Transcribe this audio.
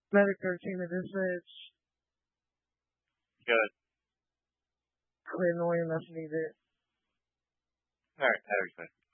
Medic 13 to dispatch. Good. Clear Norton, that's needed. Alright, I respect.